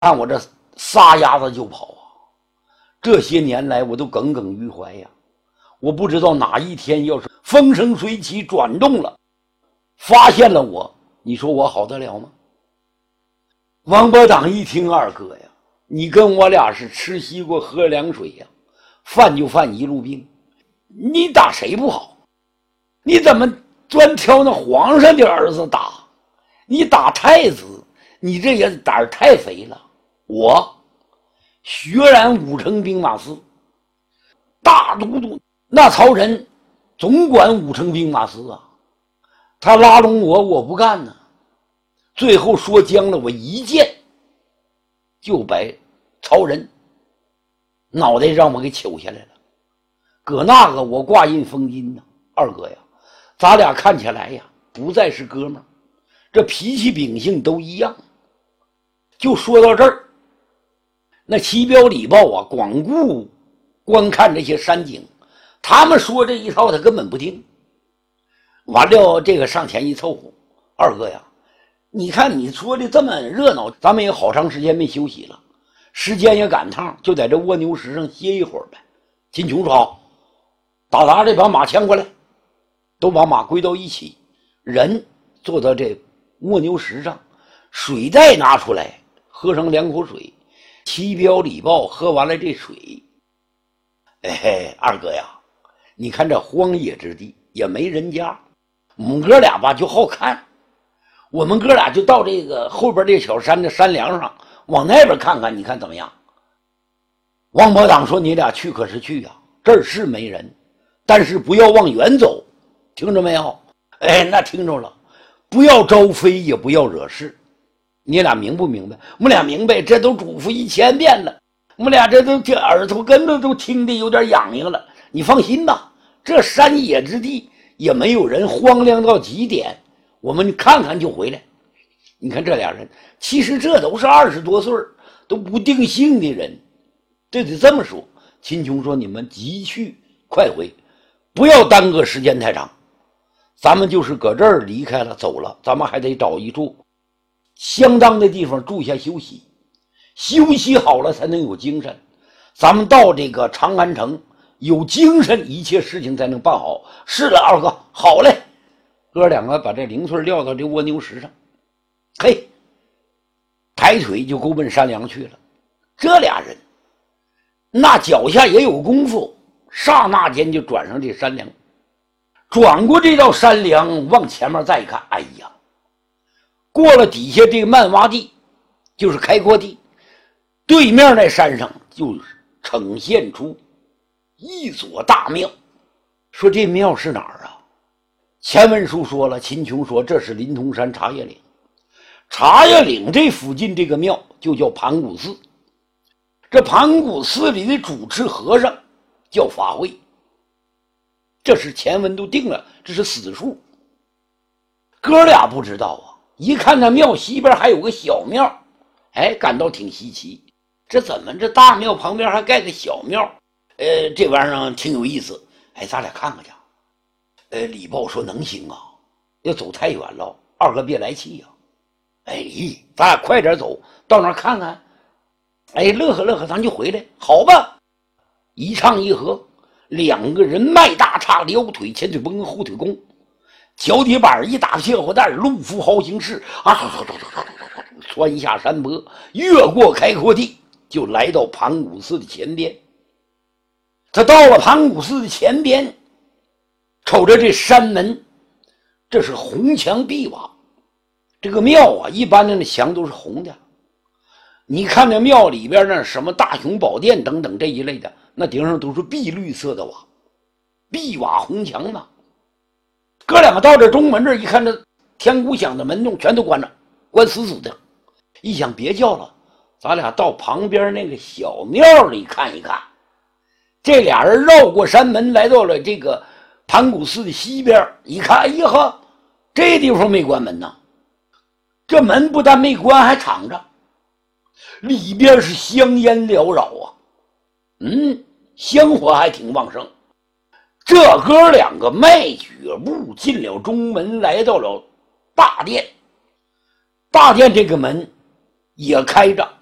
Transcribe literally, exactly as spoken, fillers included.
看我这撒丫子就跑啊！这些年来我都耿耿于怀呀。我不知道哪一天要是风生水起转动了，发现了我，你说我好得了吗？王八党一听，二哥呀，你跟我俩是吃西瓜喝凉水呀，犯就犯一路病，你打谁不好？你怎么专挑那皇上的儿子打？你打太子，你这也胆儿太肥了。我血染五城兵马司大都督，那曹仁总管五城兵马司啊，他拉拢我，我不干呢。最后说僵了，我一剑就把曹仁脑袋让我给揪下来了。搁那个我挂印封金呢，二哥呀，咱俩看起来呀不再是哥们儿，这脾气秉性都一样。就说到这儿，那齐彪礼豹啊光顾观看这些山景，他们说这一套他根本不听。完了这个上前一凑合，二哥呀，你看你说的这么热闹，咱们也好长时间没休息了，时间也赶趟，就在这蜗牛石上歇一会儿呗。秦琼说好，打杂这把马牵过来，都把马归到一起，人坐到这蜗牛石上，水袋拿出来，喝上两口水。齐彪礼豹喝完了这水，哎嘿，二哥呀，你看这荒野之地也没人家，我们哥俩吧就好看，我们哥俩就到这个后边这小山的山梁上，往那边看看，你看怎么样？王伯党说：“你俩去可是去呀、啊，这儿是没人，但是不要往远走，听着没有？”哎，那听着了，不要招非，也不要惹事。你俩明不明白？我们俩明白，这都嘱咐一千遍了。我们俩这都这耳朵根子都听得有点痒痒了。你放心吧，这山野之地也没有人，荒凉到极点，我们看看就回来。你看这俩人，其实这都是二十多岁都不定性的人，这得这么说。秦琼说：“你们急去快回，不要耽搁时间太长。咱们就是搁这儿离开了走了，咱们还得找一处相当的地方住下休息，休息好了才能有精神。咱们到这个长安城有精神，一切事情才能办好。”是了，二哥，好嘞。哥两个把这零碎撂到这蜗牛石上，嘿，抬腿就勾奔山梁去了。这俩人那脚下也有功夫，刹那间就转上这山梁，转过这道山梁，往前面再一看，哎呀，过了底下这个漫洼地，就是开阔地，对面那山上就呈现出一座大庙。说这庙是哪儿啊？前文书说了，秦琼说这是临潼山茶叶岭。茶叶岭这附近这个庙就叫盘古寺，这盘古寺里的主持和尚叫法会，这是前文都定了，这是死数。哥俩不知道啊，一看那庙西边还有个小庙，哎，感到挺稀奇，这怎么这大庙旁边还盖个小庙？呃，这玩意儿挺有意思，哎，咱俩看看去。呃，李豹说能行啊，要走太远了，二哥别来气呀、啊。哎，咱俩快点走到那儿看看。哎，乐呵乐呵，咱就回来，好吧？一唱一和，两个人迈大叉，撩腿前腿绷，后腿弓，脚底板一打卸货袋，路夫豪行式啊，穿下山坡，越过开阔地，就来到盘古寺的前边。他到了盘古寺的前边，瞅着这山门，这是红墙碧瓦。这个庙啊，一般的那墙都是红的。你看那庙里边那什么大雄宝殿等等这一类的，那顶上都是碧绿色的瓦，碧瓦红墙嘛。哥两个到这中门这一看，这天鼓响的门洞全都关着，关死死的。一想别叫了，咱俩到旁边那个小庙里看一看。这俩人绕过山门，来到了这个盘古寺的西边，一看，哎呀呵，这地方没关门呐。这门不但没关，还敞着，里边是香烟缭绕啊，嗯，香火还挺旺盛。这哥两个迈脚步进了中门，来到了大殿。大殿这个门也开着，